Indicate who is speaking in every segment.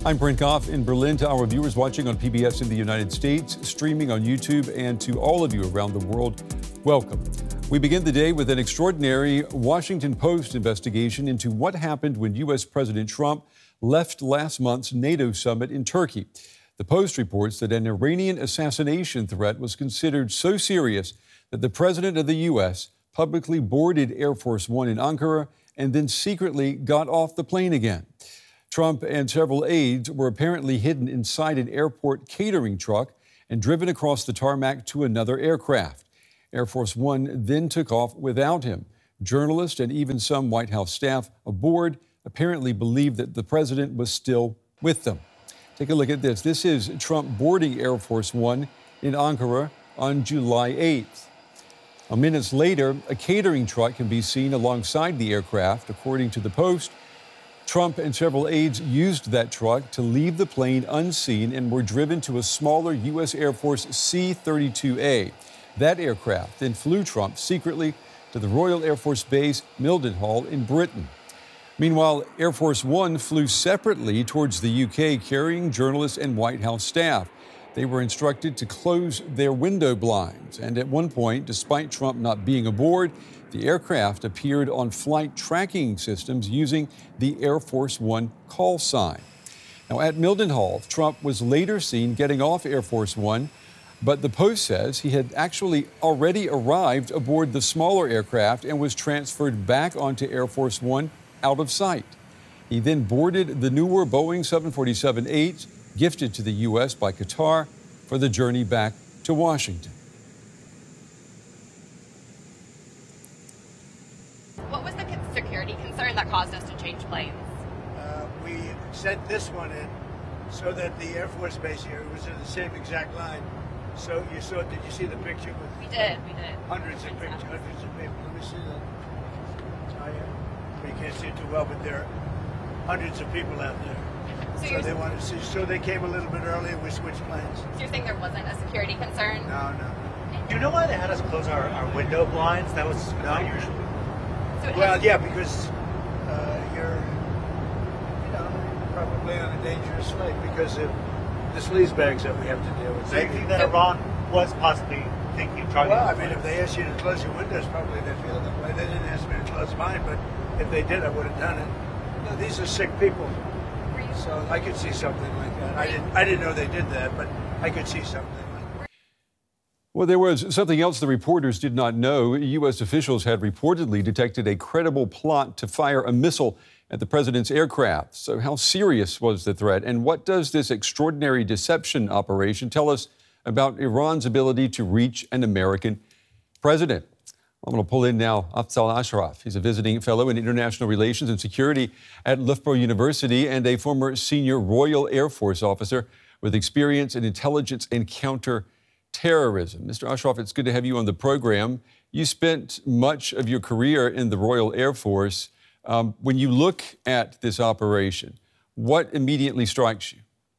Speaker 1: I'm Brent Goff in Berlin. To our viewers watching on PBS in the United States, streaming on YouTube, and to all of you around the world, welcome. We begin the day with an extraordinary Washington Post investigation into what happened when U.S. President Trump left last month's NATO summit in Turkey. The Post reports that an Iranian assassination threat was considered so serious that the president of the U.S. publicly boarded Air Force One in Ankara and then secretly got off the plane again. Trump and several aides were apparently hidden inside an airport catering truck and driven across the tarmac to another aircraft. Air Force One then took off without him. Journalists and even some White House staff aboard apparently believed that the president was still with them. Take a look at this. This is Trump boarding Air Force One in Ankara on July 8th. Minutes later, a catering truck can be seen alongside the aircraft. According to the Post, Trump and several aides used that truck to leave the plane unseen and were driven to a smaller U.S. Air Force C-32A. That aircraft then flew Trump secretly to the Royal Air Force Base Mildenhall in Britain. Meanwhile, Air Force One flew separately towards the U.K. carrying journalists and White House staff. They were instructed to close their window blinds. And at one point, despite Trump not being aboard, the aircraft appeared on flight tracking systems using the Air Force One call sign. Now, at Mildenhall, Trump was later seen getting off Air Force One, but the Post says he had actually already arrived aboard the smaller aircraft and was transferred back onto Air Force One out of sight. He then boarded the newer Boeing 747-8 gifted to the U.S. by Qatar for the journey back to Washington.
Speaker 2: What was the security concern that caused us to change planes?
Speaker 3: We sent this one in so that the Air Force Base here was in the same exact line. So you saw, did you see the picture?
Speaker 2: We did.
Speaker 3: Hundreds of pictures, hundreds of people. Let me see that. Oh, yeah. You can't see it too well, but there are hundreds of people out there. So they wanted to see, so they came a little bit early and we switched planes.
Speaker 2: So you're saying there wasn't a security concern?
Speaker 3: No.
Speaker 4: Do you know why they had us close our window blinds? That was unusual.
Speaker 3: Well, yeah, because you're, probably on a dangerous flight because of the sleaze bags that we have to deal with.
Speaker 4: So you think that Iran was possibly thinking of targeting?
Speaker 3: Well, I mean, if they asked you to close your windows, probably they'd feel that way. They didn't ask me to close mine, but if they did, I would have done it. No, these are sick people. So I could see something like that. I didn't know they did that, but I could see something like that.
Speaker 1: Well, there was something else the reporters did not know. U.S. officials had reportedly detected a credible plot to fire a missile at the president's aircraft. So how serious was the threat? And what does this extraordinary deception operation tell us about Iran's ability to reach an American president? I'm going to pull in now Afzal Ashraf. He's a visiting fellow in international relations and security at Loughborough University and a former senior Royal Air Force officer with experience in intelligence and counterterrorism. Mr. Ashraf, it's good to have you on the program. You spent much of your career in the Royal Air Force. When you look at this operation, what immediately strikes you?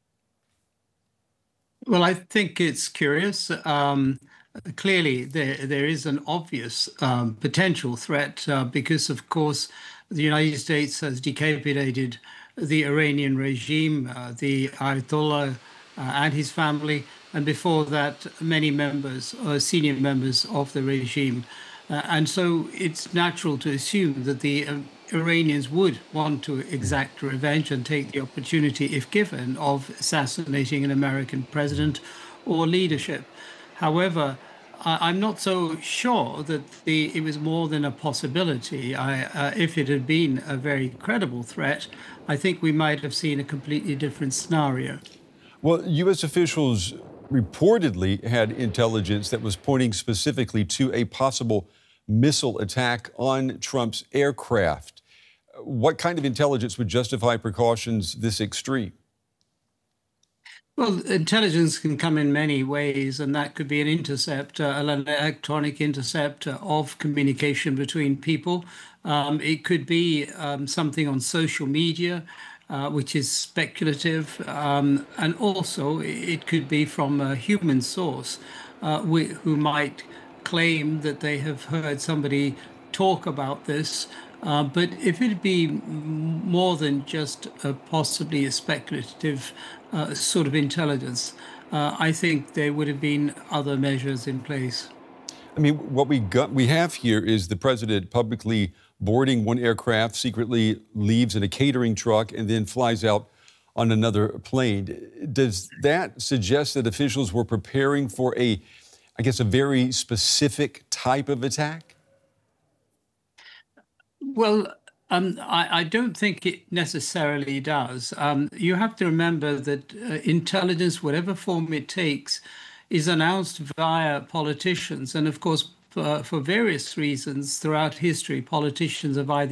Speaker 5: Well, I think it's curious. Clearly, there is an obvious potential threat because, of course, the United States has decapitated the Iranian regime, the Ayatollah and his family, and before that, many members, senior members of the regime. And so it's natural to assume that the Iranians would want to exact revenge and take the opportunity, if given, of assassinating an American president or leadership. However, I'm not so sure that it was more than a possibility. If it had been a very credible threat, I think we might have seen a completely different scenario.
Speaker 1: Well, U.S. officials reportedly had intelligence that was pointing specifically to a possible missile attack on Trump's aircraft. What kind of intelligence would justify precautions this extreme?
Speaker 5: Well, intelligence can come in many ways, and that could be an intercept, an electronic intercept of communication between people. It could be something on social media, which is speculative, and also it could be from a human source who might claim that they have heard somebody talk about this But if it be more than just possibly a speculative sort of intelligence, I think there would have been other measures in place.
Speaker 1: I mean, what we have here is the president publicly boarding one aircraft, secretly leaves in a catering truck, and then flies out on another plane. Does that suggest that officials were preparing for a very specific type of attack?
Speaker 5: Well, I don't think it necessarily does. You have to remember that intelligence, whatever form it takes, is announced via politicians. And of course, for various reasons throughout history, politicians have either